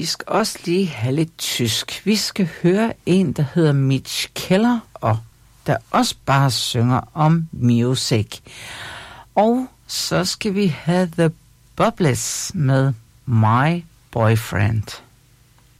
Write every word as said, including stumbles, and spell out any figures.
Vi skal også lige have lidt tysk. Vi skal høre en, der hedder Mitch Keller, og der også bare synger om music. Og så skal vi have The Bubbles med My Boyfriend.